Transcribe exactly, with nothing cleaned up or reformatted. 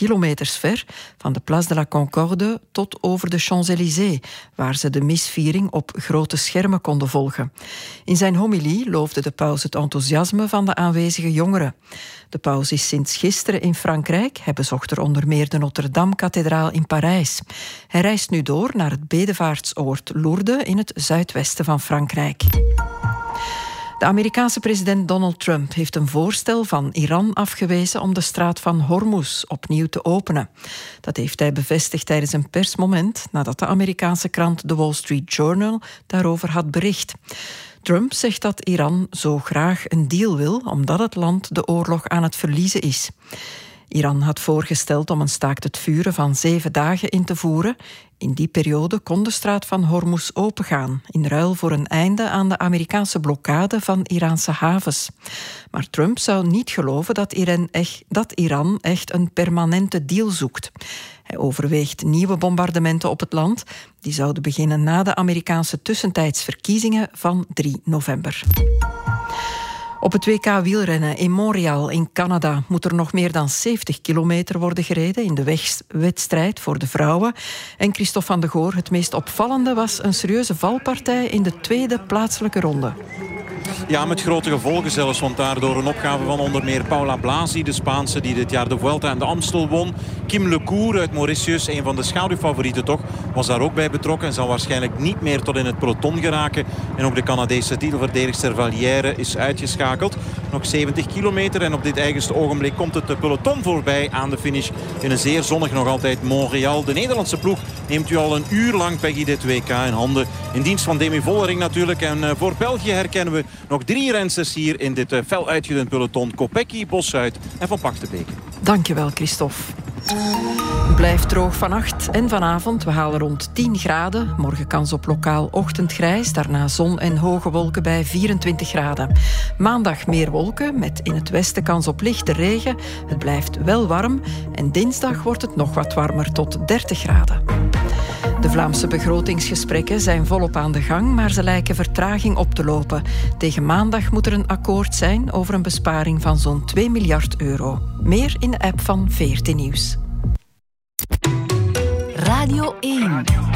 kilometers ver, van de Place de la Concorde tot over de Champs-Élysées, waar ze de misviering op grote schermen konden volgen. In zijn homilie loofde de paus het enthousiasme van de aanwezige jongeren. De paus is sinds gisteren in Frankrijk. Hij bezocht er onder meer de Notre-Dame-kathedraal in Parijs. Hij reist nu door naar het bedevaartsoord Lourdes in het zuidwesten van Frankrijk. De Amerikaanse president Donald Trump heeft een voorstel van Iran afgewezen om de straat van Hormuz opnieuw te openen. Dat heeft hij bevestigd tijdens een persmoment nadat de Amerikaanse krant The Wall Street Journal daarover had bericht. Trump zegt dat Iran zo graag een deal wil, omdat het land de oorlog aan het verliezen is. Iran had voorgesteld om een staakt het vuren van zeven dagen in te voeren. In die periode kon de straat van Hormuz opengaan, in ruil voor een einde aan de Amerikaanse blokkade van Iraanse havens. Maar Trump zou niet geloven dat Iran echt, dat Iran echt een permanente deal zoekt. Hij overweegt nieuwe bombardementen op het land. Die zouden beginnen na de Amerikaanse tussentijdsverkiezingen van drie november. Op het W K wielrennen in Montreal in Canada moet er nog meer dan zeventig kilometer worden gereden in de wedstrijd voor de vrouwen. En Christophe van de Goor, het meest opvallende was een serieuze valpartij in de tweede plaatselijke ronde. Ja, met grote gevolgen zelfs, want daardoor een opgave van onder meer Paula Blasi, de Spaanse die dit jaar de Vuelta en de Amstel won. Kim Lecour uit Mauritius, een van de schaduwfavorieten toch, was daar ook bij betrokken en zal waarschijnlijk niet meer tot in het peloton geraken. En ook de Canadese titelverdedigster Valliere is uitgeschakeld. Nog zeventig kilometer en op dit eigenste ogenblik komt het peloton voorbij aan de finish in een zeer zonnig nog altijd Montreal. De Nederlandse ploeg neemt u al een uur lang, Peggy, dit W K in handen. In dienst van Demi Vollering natuurlijk. En voor België herkennen we nog drie rensters hier in dit fel uitgedund peloton. Kopecky, Bossuit en Van Pachtenbeke. Dankjewel, Christophe. Het blijft droog vannacht en vanavond. We halen rond tien graden. Morgen kans op lokaal ochtendgrijs. Daarna zon en hoge wolken bij vierentwintig graden. Maandag meer wolken met in het westen kans op lichte regen. Het blijft wel warm. En dinsdag wordt het nog wat warmer tot dertig graden. De Vlaamse begrotingsgesprekken zijn volop aan de gang, maar ze lijken vertraging op te lopen. Tegen maandag moet er een akkoord zijn over een besparing van zo'n twee miljard euro. Meer in de app van V R T Nieuws. Radio één.